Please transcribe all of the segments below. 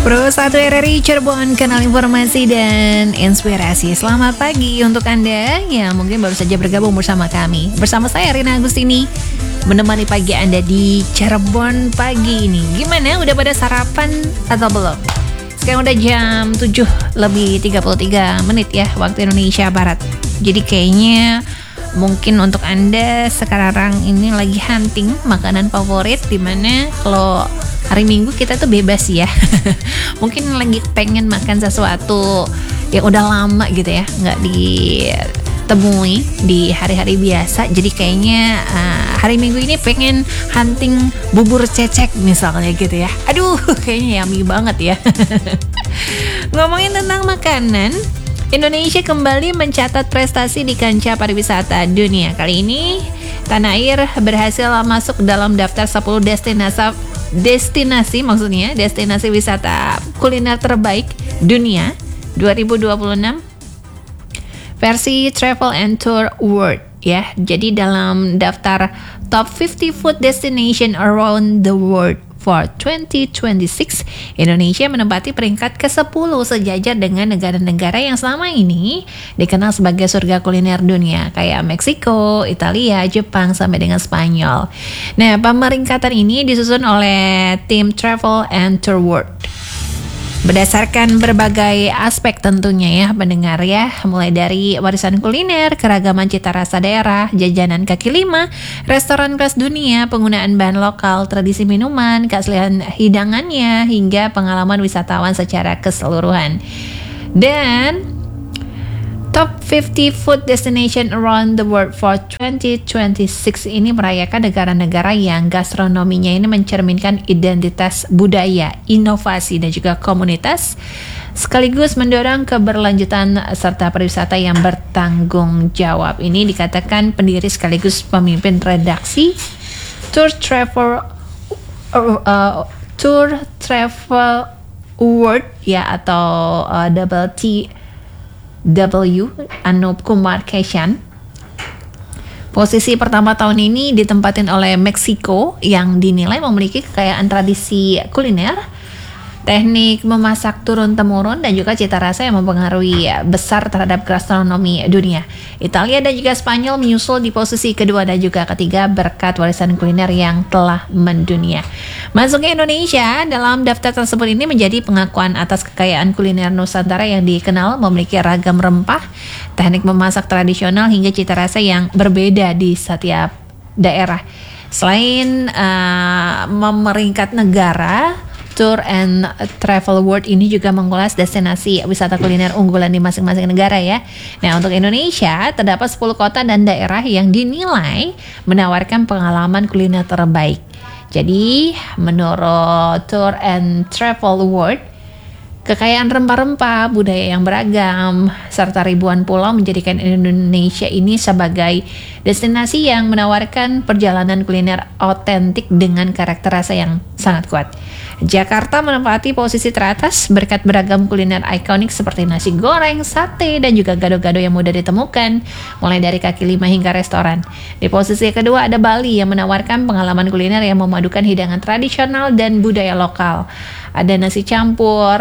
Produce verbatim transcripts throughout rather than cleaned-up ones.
Pro satu R R I Cirebon, kanal informasi dan inspirasi. Selamat pagi untuk Anda yang mungkin baru saja bergabung bersama kami. Bersama saya Rina Agustini, menemani pagi Anda di Cirebon pagi ini. Gimana? Udah pada sarapan atau belum? Sekarang udah jam tujuh lebih tiga puluh tiga menit ya, waktu Indonesia Barat. Jadi kayaknya mungkin untuk Anda sekarang ini lagi hunting makanan favorit, dimana kalau hari Minggu kita tuh bebas ya. Mungkin lagi pengen makan sesuatu yang udah lama gitu ya, nggak ditemui di hari-hari biasa. Jadi kayaknya uh, hari Minggu ini pengen hunting bubur cecek misalnya gitu ya. Aduh, kayaknya yummy banget ya. Ngomongin tentang makanan, Indonesia kembali mencatat prestasi di kancah pariwisata dunia. Kali ini tanah air berhasil masuk dalam daftar sepuluh destinasi destinasi maksudnya destinasi wisata kuliner terbaik dunia dua ribu dua puluh enam versi Travel and Tour World ya. Jadi dalam daftar Top lima puluh Food Destination Around the World for twenty twenty-six, Indonesia menempati peringkat ke sepuluh sejajar dengan negara-negara yang selama ini dikenal sebagai surga kuliner dunia kayak Meksiko, Italia, Jepang, sampai dengan Spanyol. Nah, pemeringkatan ini disusun oleh tim Travel and Tour World berdasarkan berbagai aspek tentunya ya pendengar ya, mulai dari warisan kuliner, keragaman cita rasa daerah, jajanan kaki lima, restoran kelas dunia, penggunaan bahan lokal, tradisi minuman, keaslian hidangannya, hingga pengalaman wisatawan secara keseluruhan. Dan Top lima puluh Food Destination Around the World for twenty twenty-six ini merayakan negara-negara yang gastronominya ini mencerminkan identitas budaya, inovasi, dan juga komunitas, sekaligus mendorong keberlanjutan serta pariwisata yang bertanggung jawab. Ini dikatakan pendiri sekaligus pemimpin redaksi Tour Travel uh, uh, Tour Travel World ya, atau uh, double T W Anup Kumar Keshan. Posisi pertama tahun ini ditempatin oleh Meksiko yang dinilai memiliki kekayaan tradisi kuliner, teknik memasak turun-temurun, dan juga cita rasa yang mempengaruhi besar terhadap gastronomi dunia. Italia dan juga Spanyol menyusul di posisi kedua dan juga ketiga berkat warisan kuliner yang telah mendunia. Masuknya Indonesia dalam daftar tersebut ini menjadi pengakuan atas kekayaan kuliner Nusantara yang dikenal memiliki ragam rempah, teknik memasak tradisional, hingga cita rasa yang berbeda di setiap daerah. Selain uh, memeringkat negara, Tour and Travel World ini juga mengulas destinasi wisata kuliner unggulan di masing-masing negara ya. Nah, untuk Indonesia terdapat sepuluh kota dan daerah yang dinilai menawarkan pengalaman kuliner terbaik. Jadi, menurut Tour and Travel World, kekayaan rempah-rempah, budaya yang beragam, serta ribuan pulau menjadikan Indonesia ini sebagai destinasi yang menawarkan perjalanan kuliner otentik dengan karakter rasa yang sangat kuat. Jakarta menempati posisi teratas berkat beragam kuliner ikonik seperti nasi goreng, sate, dan juga gado-gado yang mudah ditemukan, mulai dari kaki lima hingga restoran. Di posisi kedua ada Bali yang menawarkan pengalaman kuliner yang memadukan hidangan tradisional dan budaya lokal. Ada nasi campur,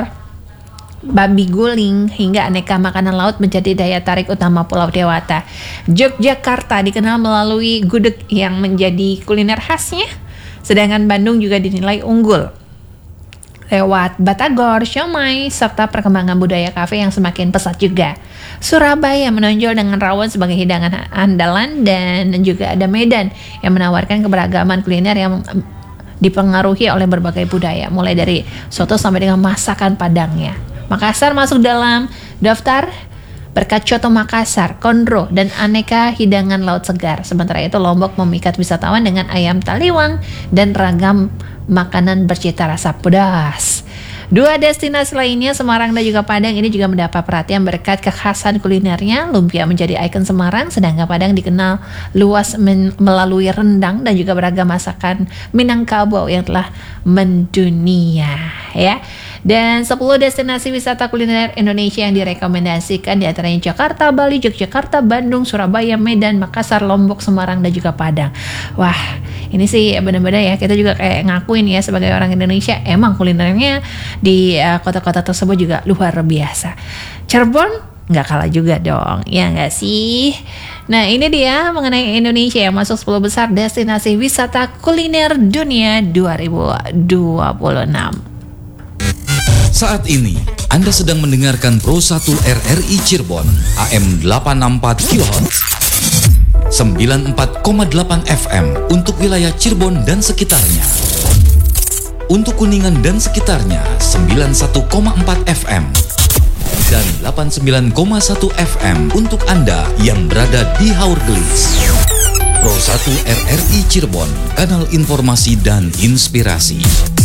babi guling, hingga aneka makanan laut menjadi daya tarik utama Pulau Dewata. Yogyakarta dikenal melalui gudeg yang menjadi kuliner khasnya, sedangkan Bandung juga dinilai unggul lewat batagor, siomay, serta perkembangan budaya kafe yang semakin pesat juga. Surabaya menonjol dengan rawon sebagai hidangan andalan, dan juga ada Medan yang menawarkan keberagaman kuliner yang dipengaruhi oleh berbagai budaya, mulai dari soto sampai dengan masakan Padangnya. Makassar masuk dalam daftar berkat coto Makassar, konro, dan aneka hidangan laut segar. Sementara itu Lombok memikat wisatawan dengan ayam taliwang dan ragam makanan bercita rasa pedas. Dua destinasi lainnya, Semarang dan juga Padang, ini juga mendapat perhatian berkat kekhasan kulinernya. Lumpia menjadi ikon Semarang, sedangkan Padang dikenal luas men- melalui rendang dan juga beragam masakan Minangkabau yang telah mendunia ya. Dan sepuluh destinasi wisata kuliner Indonesia yang direkomendasikan diantaranya Jakarta, Bali, Yogyakarta, Bandung, Surabaya, Medan, Makassar, Lombok, Semarang, dan juga Padang. Wah, Ini sih benar-benar ya, kita juga kayak ngakuin ya sebagai orang Indonesia, emang kulinernya di uh, kota-kota tersebut juga luar biasa. Cirebon nggak kalah juga dong, ya nggak sih? Nah ini dia mengenai Indonesia yang masuk sepuluh besar destinasi wisata kuliner dunia dua ribu dua puluh enam. Saat ini Anda sedang mendengarkan Pro satu R R I Cirebon A M delapan enam empat kilohertz sembilan puluh empat koma delapan F M untuk wilayah Cirebon dan sekitarnya. Untuk Kuningan dan sekitarnya sembilan puluh satu koma empat F M dan delapan puluh sembilan koma satu F M untuk Anda yang berada di Haurgelis. Pro satu R R I Cirebon, kanal informasi dan inspirasi.